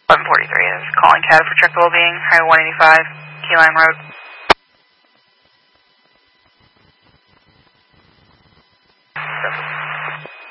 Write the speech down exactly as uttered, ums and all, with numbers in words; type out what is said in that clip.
eleven forty-three is calling C A D for check well-being, Highway one eighty-five, Key Lime Road.